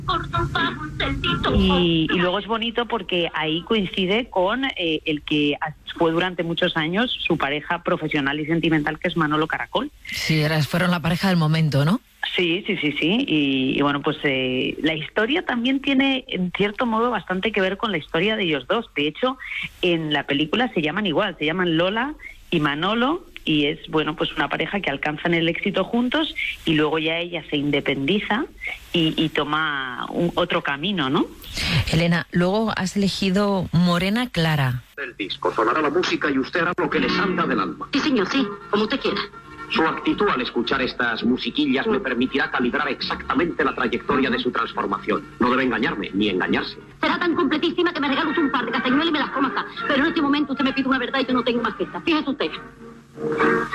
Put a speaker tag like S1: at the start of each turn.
S1: Y luego es bonito porque ahí coincide con el que fue durante muchos años su pareja profesional y sentimental, que es Manolo Caracol.
S2: Sí, fueron la pareja del momento, ¿no?
S1: Sí. Y bueno, pues la historia también tiene, en cierto modo, bastante que ver con la historia de ellos dos. De hecho, en la película se llaman igual, se llaman Lola y Manolo, y es, bueno, pues una pareja que alcanzan el éxito juntos y luego ya ella se independiza y toma otro camino, ¿no?
S3: Elena, luego has elegido Morena Clara.
S4: El disco sonará la música y usted hará lo que le salga del alma.
S5: Sí, señor, sí, como usted quiera.
S4: Su actitud al escuchar estas musiquillas me permitirá calibrar exactamente la trayectoria de su transformación. No debe engañarme, ni engañarse.
S5: Será tan completísima que me regalo un par de castañuelas y me las coma acá. Pero en este momento usted me pide una verdad y yo no tengo más que esta. Fíjese usted.